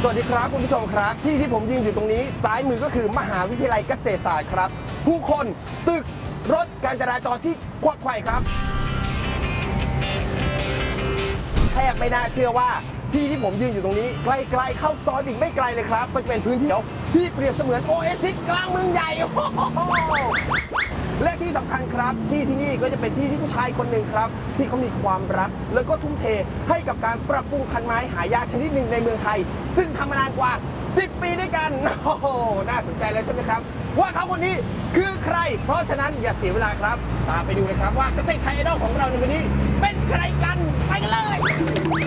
สวัสดีครับคุณผู้ชมครับที่ผมยืนอยู่ตรงนี้ซ้ายมือก็คือมหาวิทยาลัยเกษตรศาสตร์ครับผู้คนตึกรถการจราจรที่ควักไขว่ครับแทบไม่น่าเชื่อว่าที่ผมยืนอยู่ตรงนี้ไกลๆเข้าซอยอีกไม่ไกลเลยครับมันเป็นพื้นที่ที่เปรียบเสมือนโอเอซิสกลางเมืองใหญ่และที่สำคัญครับที่นี่ก็จะเป็นที่ผู้ชายคนหนึ่งครับที่เขามีความรักแล้วก็ทุ่มเทให้กับการปรับปรุงพันไม้หายากชนิดหนึ่งในเมืองไทยซึ่งทำมานานกว่า10 ปีด้วยกันโอ้โหน่าสนใจแล้วใช่ไหมครับว่าเขาคนนี้คือใครเพราะฉะนั้นอย่าเสียเวลาครับตามไปดูเลยครับว่าเกษตรไทยไอดอลของเราในวันนี้เป็นใครกันไปกันเลย